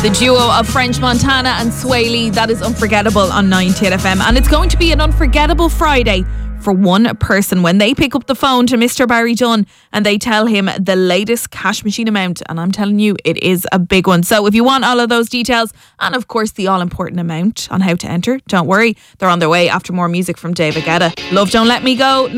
The duo of French Montana and Sway Lee, that is Unforgettable on 98FM. And it's going to be an unforgettable Friday for one person when they pick up the phone to Mr. Barry Dunn and they tell him the latest cash machine amount. And I'm telling you, it is a big one. So if you want all of those details and of course the all-important amount on how to enter, don't worry, they're on their way after more music from David Guetta. Love Don't Let Me Go.